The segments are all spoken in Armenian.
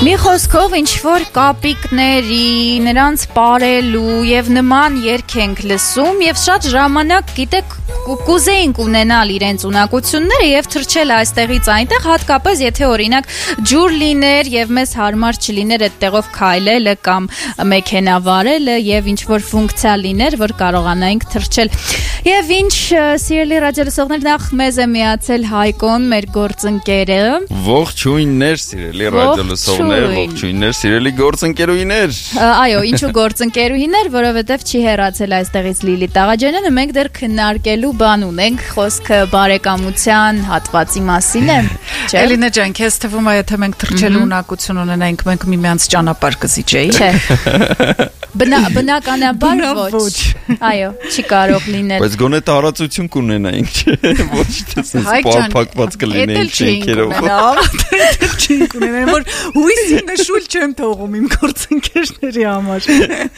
Մի խոսքով ինչ-որ կապիկների, նրանց պարելու և նման երգ ենք լսում և շատ ժամանակ գիտեք կուզեինք ունենալ իրենց ունակությունները և թռչել այստեղից այնտեղ, հատկապես եթե օրինակ ջուր լիներ և մեզ հարմար չլիներ այդտեղով քայլելը կամ մեքենա վարելը և ինչ-որ ֆունկցիա լիներ, որ կարողանայինք թռչել։ Եվ ինչ սիրելի ռադիոլսողներ, նախ մեզ է միացել Հայկոն, մեր գործընկերը։ Ողջույններ, սիրելի ռադիոլսողներ, ողջույններ, սիրելի գործընկերուհիներ։ Այո, ինչու գործընկերուհիներ, որովհետև չի հեռացել այստեղից Լիլիթ Աղաջանյանը, մենք դեռ քննարկելու բան ունենք, խոսքը բարեկամության հատվածի մասին է, չէ՞։ Էլինա ջան, քեզ թվում է, եթե մենք թռչելու ունակություն ունենայինք, մենք միմյանց ճանապարհ կզիջեինք։ Չէ։ Բնականաբար ոչ։ Այո, չի կարող լինել։ Բայց գոնե տարածություն կունենայինք, չէ՞, ոչ թե սենց փակված կլինեինք շենքերով։ Չենք ունենա, որ հույսի նշույլ չեմ թողում իմ գործընկերների համար։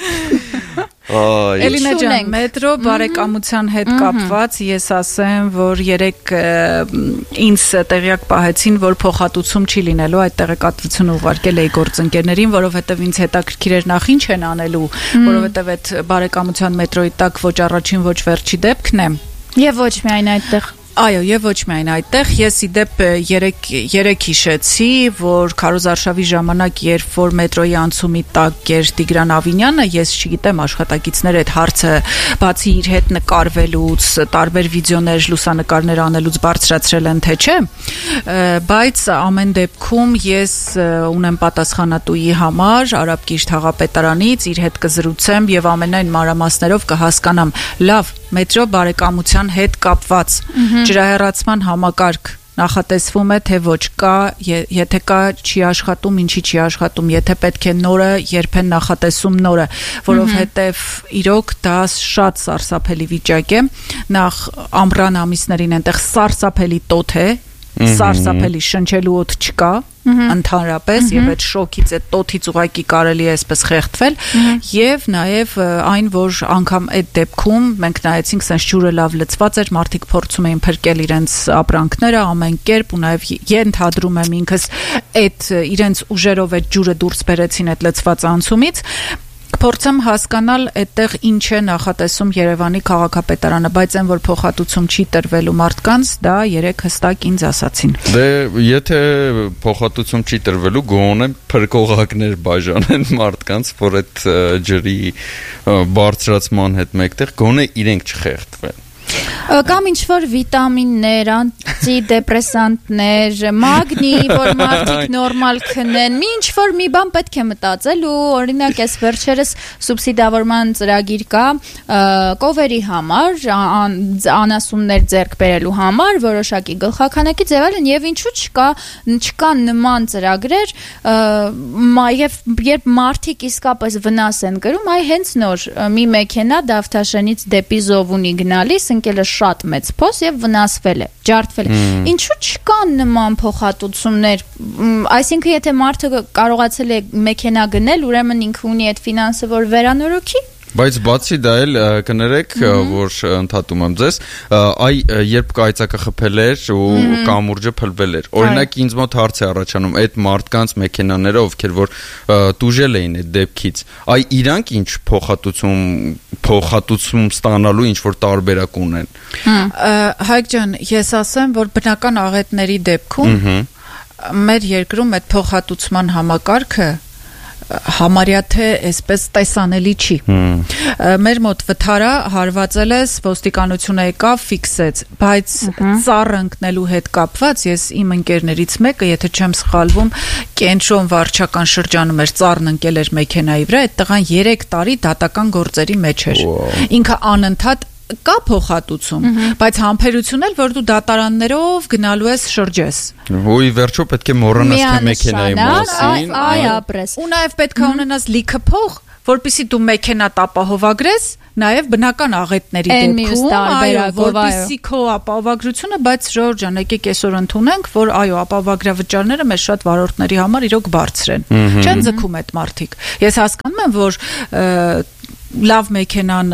Էլինա ջան, մետրո բարեկամության հետ կապված ես ասեմ, որ երեք ինձ տեղյակ պահեցին, որ փոխհատուցում չի լինելու, այդ տեղեկատվությունը ուղարկել էի գործընկերներին, որովհետև ինձ հետաքրքիր էր նախ ինչ են անելու, որովհետև այդ բարեկամության մետրոյի տակ ոչ առաջին, ոչ վերջի դեպքն է։ Եվ ոչ միայն այդտեղ։ Այո, եւ ոչ միայն այդտեղ, ես ի դեպ երեք հիշեցի, որ քարոզարշավի ժամանակ, երբ որ մետրոյի անցումի տակ էր Տիգրան Ավինյանը, ես չգիտեմ աշխատակիցները այդ հարցը բացի իր հետ նկարվելուց, տարբեր վիդեոներ, լուսանկարներ անելուց բարձրացրել են, թե չէ, բայց ամեն դեպքում ես ունեմ պատասխանատուի համար Արաբկիրթ հաղապետարանից իր հետ կզրուցեմ եւ ամենայն մանրամասներով կհասկանամ, լավ, մետրո բարեկամության հետ կապված ջրահեռացման համակարգ նախատեսվում է, թե ոչ կա, եթե կա չի աշխատում, ինչի չի աշխատում, եթե պետք է նորը, երբ են նախատեսում նորը, որովհետև իրոք դա շատ սարսափելի վիճակ է, նախ ամռան ամիսներին այնտեղ սարսափելի տոթ է, սարսափելի շնչելու օդ չկա, ընդհանրապես եւ այդ շոկից, այդ տոթից ուղակի կարելի է այսպես խեղդվել եւ նաեւ այն, որ անգամ այդ դեպքում մենք նայեցինք, sense ջուրը լավ լցված էր, մարդիկ փորձում էին փրկել իրենց ապրանքները ամեն կերպ ու նաեւ ենթադրում եմ ինքս այդ իրենց ուժերով այդ ջուրը դուրս բերեցին այդ լցված անցումից։ Փորձեմ հասկանալ այդտեղ ինչ է նախատեսում Երևանի քաղաքապետարանը, բայց այն որ փոխհատուցում չի տրվելու մարդկանց, դա երեք հստակ ինձ ասացին։ Դե եթե փոխհատուցում չի տրվելու, գոնե փրկողակներ բաժանեն մարդկանց, որ այդ ջրի բարձրացման հետ մեկտեղ գոնե իրենք չխեղդվեն։ Կամ ինչ-որ վիտամիններ, անտիդեպրեսանտներ, մագնի, որ մարդիկ նորմալ քնեն, ինչ-որ մի բան պետք է մտածել ու օրինակ այս վերջերս սուբսիդավորման ծրագիր կա կովերի համար, անասուններ ձեռք բերելու համար, որոշակի գլխաքանակի ձևեր են եւ ինչու չկան նման ծրագրեր, եւ երբ մարդիկ իսկապես վնաս են կրում, այ հենց նոր մի մեքենա Դավթաշենից դեպի Զովունի գնալիս ընկել է շատ մեծ փոս եւ վնասվել է, ջարդվել է։ Ինչու չկան նման փոխհատուցումներ, այսինքն եթե մարդը կարողացել է մեքենա գնել, ուրեմն ինքը ունի այդ ֆինանսը, որ վերանորոգի։ Բայց բացի դա էլ կներեք, որ ընդհատում եմ ձեզ, երբ կայծակը խփել էր ու կամուրջը փլվել էր։ Օրինակ ինձ մոտ հարց է առաջանում այդ մարդկանց մեքենաները, ովքեր որ տուժել էին այդ դեպքից, իրանք ինչ փոխհատուցում ստանալու ինչ որ տարբերակ ունեն։ Հայկ ջան, ես ասեմ, որ բնական աղետների դեպքում մեր երկրում այդ փոխհատուցման համակարգը համարյա թե այսպես տեսանելի չի։ Մեր մոտ վթարա հարվածել ես, ոստիկանությունը եկավ, ֆիքսեց, բայց ծառ ընկնելու հետ կապված ես իմ ընկերներից մեկը, եթե չեմ սխալվում, Կենտրոն վարչական շրջանում էր, ծառն ընկել էր մեքենայի վրա, այդ տղան 3 տարի դատական գործերի մեջ էր։ Ինքը անընդհատ կա փոխհատուցում, բայց համբերություն էլ որ դու դատարաններով գնալու ես շրջես։ Ոյ վերջո պետք է մոռանաս թե մեքենայի մասին, այ ապրես։ Ու նաև պետք է ունենաս լիքը փող, որպեսզի դու մեքենա ապահովագրես, նաև բնական աղետների դեպքում, այո, որպեսզի քո ապահովագրությունը, բայց Ժորժ ջան, եկեք այսօր ընդունենք, որ այո, ապահովագրավճարները մեր շատ վարորդների համար իրոք բարձր են։ Չեն ձգում այդ մարդիկ։ Ես հասկանում եմ, որ լավ մեքենան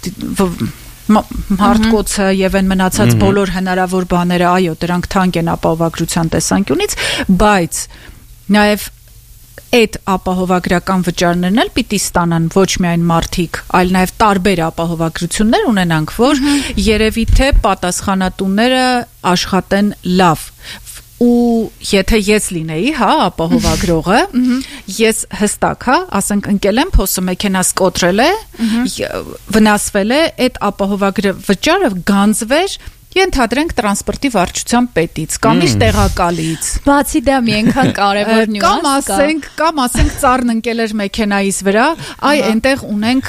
Հարտկոցը եւ այն մնացած բոլոր հնարավոր բաները, այո, դրանք թանկ են ապահովագրության տեսանկյունից, բայց նաեւ այդ ապահովագրական վճարներն էլ պիտի ստանան ոչ միայն մարդիկ, այլ նաև տարբեր ապահովագրություններ ունենանք, որ երևի թե պատասխանատուները աշխատեն լավ։ Ու եթե ես լինեի, հա, ապահովագրողը, ես հստակ, հա, ասենք ընկել եմ, փոսը մեքենաս կոտրել է, վնասվել է, այդ ապահովագրը վճարը գանձվեր ենթադրենք տրանսպորտի վարչության պետից կամ իր տեղակալից։ Բացի դա մի այնքան կարևոր նյուանս կա։ Կամ ասենք ծառն ընկել էր մեքենայիս վրա, այ այնտեղ ունենք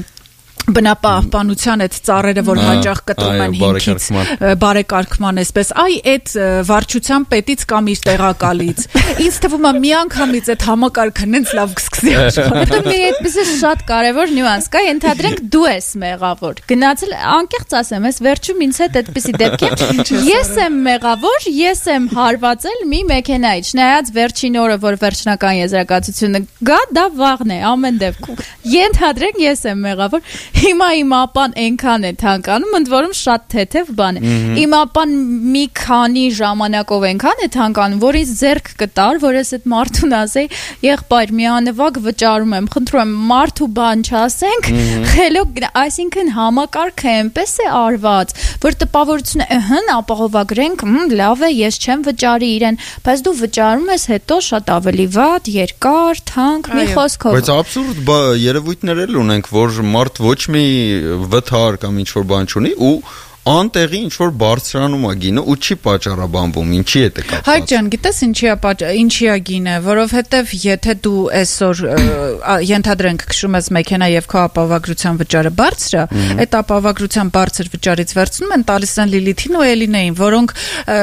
բնապահպանության այդ ծառերը, որ հաճախ կտրում են հիմքից, բարեկարգման այսպես, այ այդ վարչության պետից կամ իր տեղակալից։ Ինձ թվում է միանգամից այդ համակարգը նենց լավ կսկսի աշխատել։ Դա մի այդպես շատ կարևոր նյուանս կա, ենթադրենք դու ես մեղավոր։ Գնացել, անկեղծ ասեմ, ես վերջում ինձ հետ այդպեսի դեպք ես եմ մեղավոր, ես եմ հարվածել մի մեքենայից, չնայած վերջին օրը, որ վերջնական եզրակացությունը գա, դա վաղն է, ամեն դեպքում։ Ենթադրենք ես եմ մեղավոր։ Հիմա իմ ապան այնքան է թանկանում, ընդ որում շատ թեթև բան է։ Իմ ապան մի քանի ժամանակով այնքան է թանկանում, որ ինձ ձեռք կտար, որ ես այդ մարդուն ասեի, եղբայր, մի անվագ վճարում եմ, խնդրում եմ, մարդու բան չասենք, խելոք, այսինքն համակարգը այնպես է արված, որ տպավորությունը ապահովագրենք, լավ է, ես չեմ վճարի իրեն, բայց դու վճարում ես հետո շատ ավելի վատ, երկար, թանկ, մի խոսքով։ Բայց աբսուրդ երևույթներ էլ ունենք, որ մարդ ոչ մի վթար կամ ինչ-որ բան չունի ու անտեղի ինչ-որ բարձրանում է գինը ու չի պատճառաբանվում, ինչի է դա կապված։ Հայկ ջան, գիտես ինչի է գինը, որովհետև եթե դու այսօր ենթադրենք քշում ես մեքենա եւ քո ապահովագրության վճարը բարձր է, այդ ապահովագրության բարձր վճարից վերցնում են տալիս են Լիլիթին ու Էլինեին, որոնք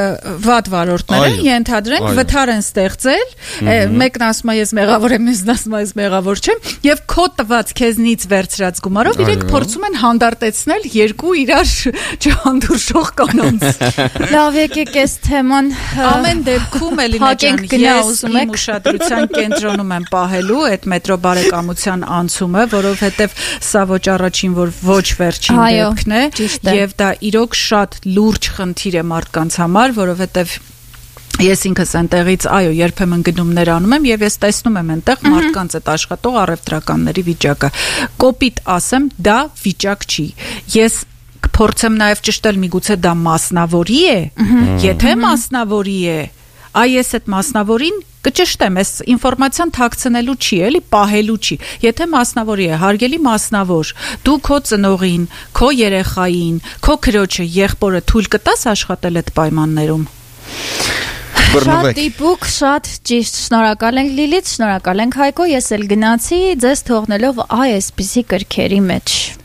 վատ վարորդներ են, ենթադրենք վթար են ստեղծել, մեկն ասում է ես մեղավոր եմ, մյուսն ասում է ես մեղավոր չեմ, եւ քո տված քեզնից վերցրած գումարով իրենք փորձում են հանդարտեցնել երկու իրար հանդուրժող կանանց։ Լավ, եկեք այս թեման ամեն դեպքում Էլինա ջան, ես իմ ուշադրության կենտրոնում եմ պահելու այդ մետրո բարեկամության անցումը, որովհետև սա ոչ առաջին, որ ոչ վերջին դեպքն է, եւ դա իրոք շատ լուրջ խնդիր է մարդկանց համար, որովհետև ես ինքս այնտեղից, այո, երբեմն գնումներ անում եմ եւ ես տեսնում եմ այնտեղ մարդկանց այդ աշխատող առևտրականների վիճակը։ Կոպիտ ասեմ, դա վիճակ չի։ Ես փորձեմ նաև ճշտել միգուցե դա մասնավորի է, եթե մասնավորի է, այս այդ մասնավորին կճշտեմ, այս ինֆորմացիան թաքցնելու չի, էլի պահելու չի։ Եթե մասնավորի է, հարգելի մասնավոր, դու քո ծնողին, քո երեխային, քո քրոջը, եղբորը թույլ կտաս աշխատել այդ պայմաններում։ Շատ դիպուկ, շատ ճիշտ, շնորհակալ ենք Լիլիթ, շնորհակալ ենք Հայկո, ես էլ գնացի ձեզ թողնելով այսպիսի կրքերի մեջ։